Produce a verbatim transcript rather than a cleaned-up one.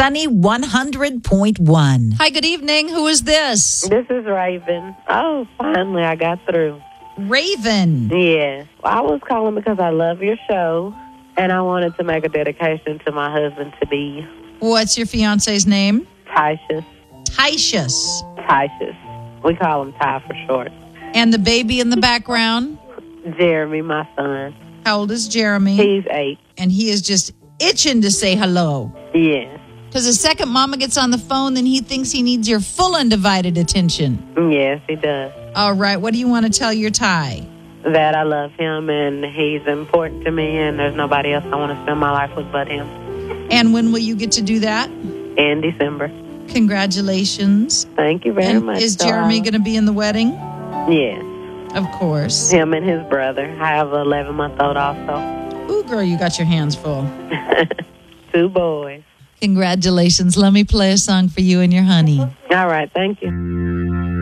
Sunny one hundred point one. Hi, good evening. Who is this? This is Raven. Oh, finally, I got through. Raven. Yeah. Well, I was calling because I love your show, and I wanted to make a dedication to my husband-to-be, What's your fiance's name? Titius. Titius. Titius. We call him Ty for short. And the baby in the background? Jeremy, my son. How old is Jeremy? He's eight. And he is just itching to say hello. Yes. Because the second mama gets on the phone, then he thinks he needs your full undivided attention. Yes, he does. All right, what do you want to tell your Ty? That I love him, and he's important to me, and there's nobody else I want to spend my life with but him. And when will you get to do that? In December. Congratulations. Thank you very and much. Is Jeremy going to be in the wedding? Yes. Of course. Him and his brother. I have an eleven-month-old also. Ooh, girl, you got your hands full. Two boys. Congratulations. Let me play a song for you and your honey. All right, thank you.